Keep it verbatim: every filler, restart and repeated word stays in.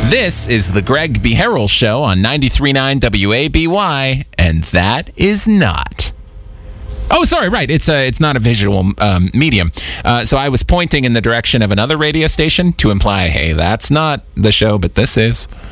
This is the Greg B. Harrell Show on ninety-three point nine W A B Y, and that is not. Oh, sorry, right. It's a, it's not a visual um, medium. Uh, so I was pointing in the direction of another radio station to imply, hey, that's not the show, but this is.